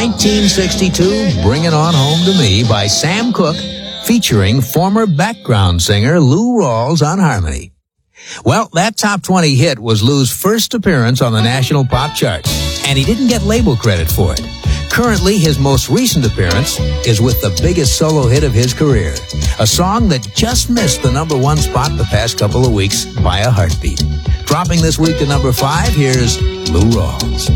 1962, Bring It On Home to Me by Sam Cooke, featuring former background singer Lou Rawls on harmony. Well, that top 20 hit was Lou's first appearance on the national pop charts, and he didn't get label credit for it. Currently, his most recent appearance is with the biggest solo hit of his career, a song that just missed the number 1 spot the past couple of weeks by a heartbeat. Dropping this week to number 5, here's Lou Rawls.